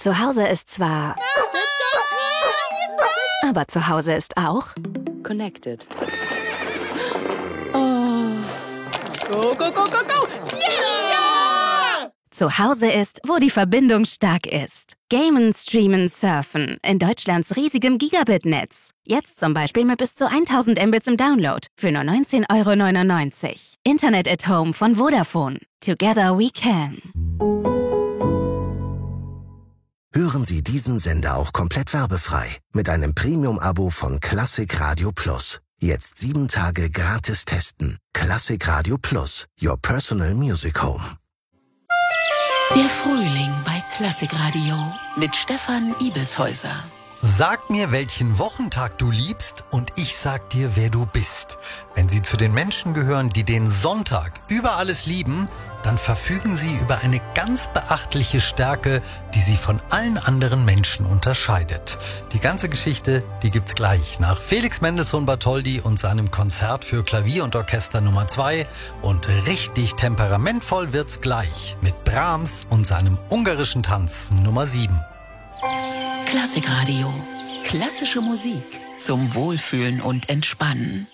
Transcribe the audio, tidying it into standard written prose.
Zu Hause ist zwar... Aber zu Hause ist auch... Connected. Oh. Go, go, go, go, go! Yeah! Zu Hause ist, wo die Verbindung stark ist. Gamen, streamen, surfen. In Deutschlands riesigem Gigabit-Netz. Jetzt zum Beispiel mit bis zu 1000 Mbits im Download. Für nur 19,99 €. Internet at Home von Vodafone. Together we can. Hören Sie diesen Sender auch komplett werbefrei mit einem Premium-Abo von Klassik Radio Plus. Jetzt 7 Tage gratis testen. Klassik Radio Plus, your personal music home. Der Frühling bei Klassik Radio mit Stefan Ibelshäuser. Sag mir, welchen Wochentag du liebst und ich sag dir, wer du bist. Wenn Sie zu den Menschen gehören, die den Sonntag über alles lieben, dann verfügen Sie über eine ganz beachtliche Stärke, die Sie von allen anderen Menschen unterscheidet. Die ganze Geschichte, die gibt's gleich nach Felix Mendelssohn Bartholdy und seinem Konzert für Klavier und Orchester Nummer 2. Und richtig temperamentvoll wird's gleich mit Brahms und seinem ungarischen Tanz Nummer 7. Klassik Radio. Klassische Musik zum Wohlfühlen und Entspannen.